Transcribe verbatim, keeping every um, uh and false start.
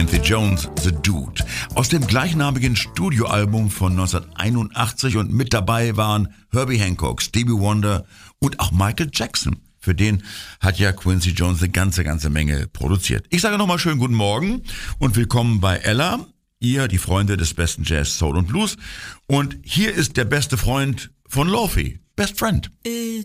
Quincy Jones, The Dude. Aus dem gleichnamigen Studioalbum von neunzehnhunderteinundachtzig und mit dabei waren Herbie Hancock, Stevie Wonder und auch Michael Jackson. Für den hat ja Quincy Jones eine ganze, ganze Menge produziert. Ich sage nochmal schönen guten Morgen und willkommen bei Ella, ihr, die Freunde des besten Jazz, Soul und Blues. Und hier ist der beste Freund von Lofi, Best Friend.